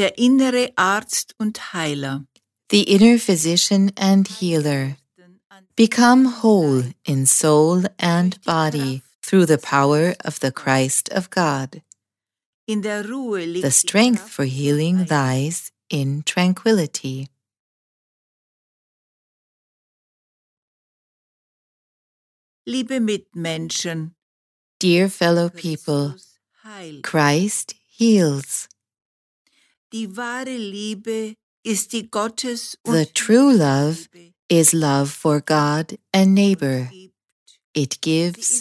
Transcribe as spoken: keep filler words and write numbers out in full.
der innere Arzt und Heiler. The inner physician and healer. Become whole in soul and body through the power of the Christ of God. In der Ruhe liegt The die strength Kraft for healing des lies in tranquility. Liebe Mitmenschen, Dear fellow people, Christus heilt. Christ heals. Die wahre Liebe ist die Gottes- und The true love Liebe, is love for God and neighbor. gibt. It gives